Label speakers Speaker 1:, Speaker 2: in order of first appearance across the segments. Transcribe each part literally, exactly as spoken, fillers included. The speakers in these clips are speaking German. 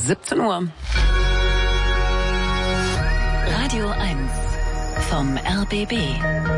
Speaker 1: siebzehn Uhr.
Speaker 2: Radio eins vom R B B.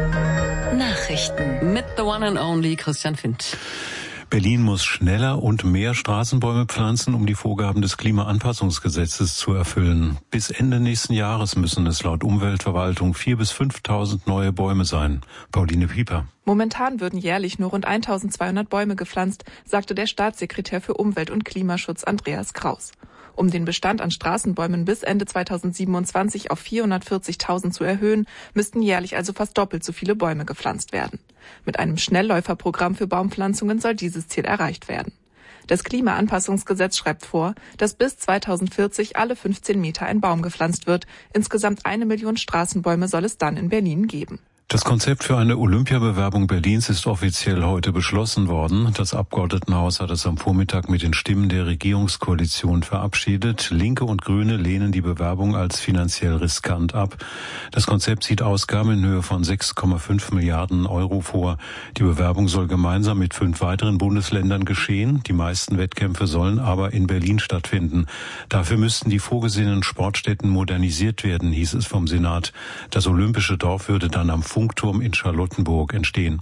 Speaker 2: Nachrichten.
Speaker 1: Mit the one and only Christian Findt.
Speaker 3: Berlin muss schneller und mehr Straßenbäume pflanzen, um die Vorgaben des Klimaanpassungsgesetzes zu erfüllen. Bis Ende nächsten Jahres müssen es laut Umweltverwaltung viertausend bis fünftausend neue Bäume sein. Pauline Pieper.
Speaker 4: Momentan würden jährlich nur rund eintausendzweihundert Bäume gepflanzt, sagte der Staatssekretär für Umwelt- und Klimaschutz Andreas Kraus. Um den Bestand an Straßenbäumen bis Ende zweitausendsiebenundzwanzig auf vierhundertvierzigtausend zu erhöhen, müssten jährlich also fast doppelt so viele Bäume gepflanzt werden. Mit einem Schnellläuferprogramm für Baumpflanzungen soll dieses Ziel erreicht werden. Das Klimaanpassungsgesetz schreibt vor, dass bis zweitausendvierzig alle fünfzehn Meter ein Baum gepflanzt wird. Insgesamt eine Million Straßenbäume soll es dann in Berlin geben.
Speaker 3: Das Konzept für eine Olympiabewerbung Berlins ist offiziell heute beschlossen worden. Das Abgeordnetenhaus hat es am Vormittag mit den Stimmen der Regierungskoalition verabschiedet. Linke und Grüne lehnen die Bewerbung als finanziell riskant ab. Das Konzept sieht Ausgaben in Höhe von sechs Komma fünf Milliarden Euro vor. Die Bewerbung soll gemeinsam mit fünf weiteren Bundesländern geschehen. Die meisten Wettkämpfe sollen aber in Berlin stattfinden. Dafür müssten die vorgesehenen Sportstätten modernisiert werden, hieß es vom Senat. Das Olympische Dorf würde dann am Funkturm in Charlottenburg entstehen.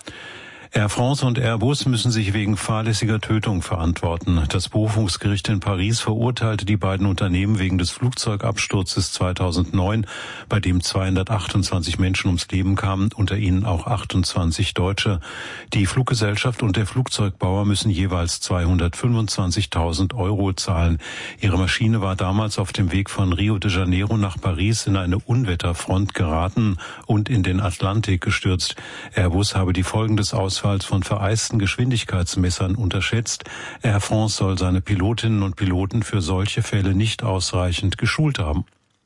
Speaker 3: Air France und Airbus müssen sich wegen fahrlässiger Tötung verantworten. Das Berufungsgericht in Paris verurteilte die beiden Unternehmen wegen des Flugzeugabsturzes zweitausendneun, bei dem zweihundertachtundzwanzig Menschen ums Leben kamen, unter ihnen auch achtundzwanzig Deutsche. Die Fluggesellschaft und der Flugzeugbauer müssen jeweils zweihundertfünfundzwanzigtausend Euro zahlen. Ihre Maschine war damals auf dem Weg von Rio de Janeiro nach Paris in eine Unwetterfront geraten und in den Atlantik gestürzt. Airbus habe die Folgen des Ausfalls von vereisten Geschwindigkeitsmessern unterschätzt. Air France soll seine Pilotinnen und Piloten für solche Fälle nicht ausreichend geschult haben.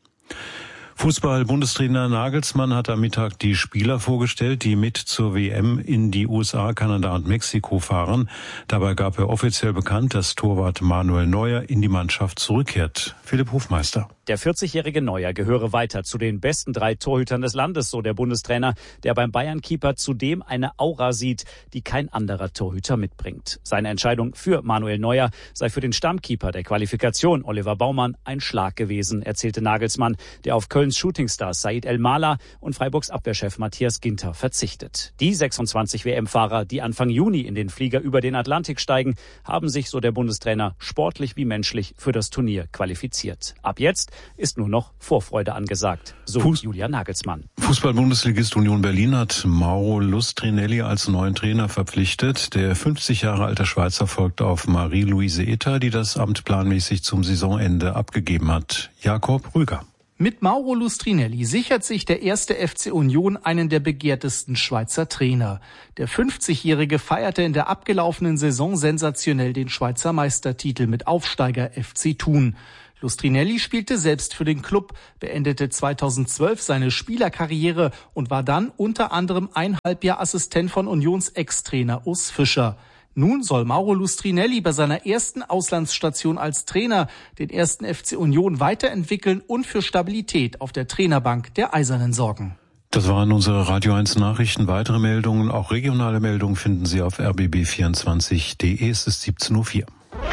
Speaker 3: Fußball-Bundestrainer Nagelsmann hat am Mittag die Spieler vorgestellt, die mit zur W M in die U S A, Kanada und Mexiko fahren. Dabei gab er offiziell bekannt, dass Torwart Manuel Neuer in die Mannschaft zurückkehrt. Philipp Hofmeister.
Speaker 5: Der vierzigjährige Neuer gehöre weiter zu den besten drei Torhütern des Landes, so der Bundestrainer, der beim Bayern-Keeper zudem eine Aura sieht, die kein anderer Torhüter mitbringt. Seine Entscheidung für Manuel Neuer sei für den Stammkeeper der Qualifikation, Oliver Baumann, ein Schlag gewesen, erzählte Nagelsmann, der auf Kölns Shootingstar Said El-Mala und Freiburgs Abwehrchef Matthias Ginter verzichtet. Die sechsundzwanzig W M-Fahrer, die Anfang Juni in den Flieger über den Atlantik steigen, haben sich, so der Bundestrainer, sportlich wie menschlich für das Turnier qualifiziert. Ab jetzt ist nur noch Vorfreude angesagt, so Fuß- Julian Nagelsmann.
Speaker 3: Fußball-Bundesligist Union Berlin hat Mauro Lustrinelli als neuen Trainer verpflichtet. Der fünfzig Jahre alte Schweizer folgt auf Marie-Louise Eta, die das Amt planmäßig zum Saisonende abgegeben hat. Jakob Rüger.
Speaker 6: Mit Mauro Lustrinelli sichert sich der erste F C Union einen der begehrtesten Schweizer Trainer. Der fünfzigjährige feierte in der abgelaufenen Saison sensationell den Schweizer Meistertitel mit Aufsteiger F C Thun. Lustrinelli spielte selbst für den Klub, beendete zweitausendzwölf seine Spielerkarriere und war dann unter anderem ein Halbjahr Assistent von Unions Ex-Trainer Urs Fischer. Nun soll Mauro Lustrinelli bei seiner ersten Auslandsstation als Trainer den ersten F C Union weiterentwickeln und für Stabilität auf der Trainerbank der Eisernen sorgen.
Speaker 3: Das waren unsere Radio eins Nachrichten. Weitere Meldungen, auch regionale Meldungen, finden Sie auf r b b vierundzwanzig punkt d e. Es ist siebzehn Uhr vier.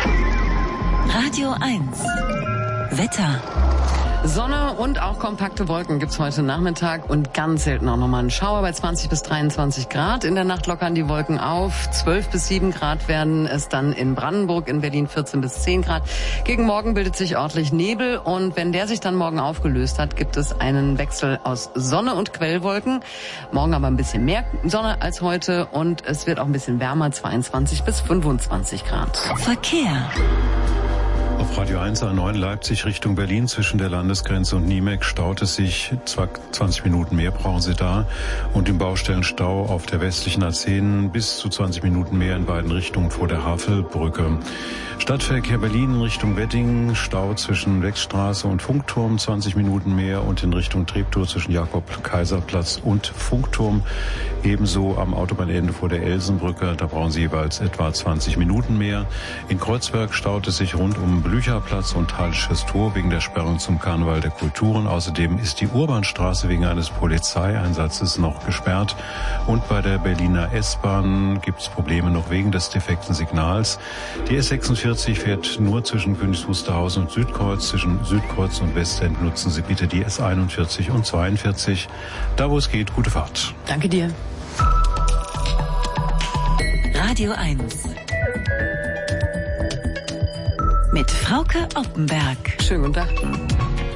Speaker 2: Radio eins. Wetter.
Speaker 1: Sonne und auch kompakte Wolken gibt's heute Nachmittag und ganz selten auch nochmal einen Schauer bei zwanzig bis dreiundzwanzig Grad. In der Nacht lockern die Wolken auf. zwölf bis sieben Grad werden es dann in Brandenburg, in Berlin vierzehn bis zehn Grad. Gegen Morgen bildet sich örtlich Nebel und wenn der sich dann morgen aufgelöst hat, gibt es einen Wechsel aus Sonne und Quellwolken. Morgen aber ein bisschen mehr Sonne als heute und es wird auch ein bisschen wärmer, zweiundzwanzig bis fünfundzwanzig Grad.
Speaker 2: Verkehr.
Speaker 3: Auf Radio eins A neun Leipzig Richtung Berlin zwischen der Landesgrenze und Niemek staut es sich. zwanzig Minuten mehr brauchen Sie da. Und im Baustellenstau auf der westlichen A zehn bis zu zwanzig Minuten mehr in beiden Richtungen vor der Havelbrücke. Stadtverkehr Berlin in Richtung Wedding, Stau zwischen Wechstraße und Funkturm, zwanzig Minuten mehr und in Richtung Treptow zwischen Jakob-Kaiser-Platz und Funkturm. Ebenso am Autobahnende vor der Elsenbrücke, da brauchen Sie jeweils etwa zwanzig Minuten mehr. In Kreuzberg staut es sich rund um Blücherplatz und Halsches Tor wegen der Sperrung zum Karneval der Kulturen. Außerdem ist die Urbanstraße wegen eines Polizeieinsatzes noch gesperrt. Und bei der Berliner S-Bahn gibt es Probleme noch wegen des defekten Signals. Die S sechsundvierzig einundvierzig fährt nur zwischen Königs Wusterhausen und Südkreuz. Zwischen Südkreuz und Westend nutzen Sie bitte die S einundvierzig und zweiundvierzig. Da, wo es geht, gute Fahrt.
Speaker 1: Danke dir.
Speaker 2: Radio eins. Mit Frauke Oppenberg.
Speaker 1: Schönen guten Tag.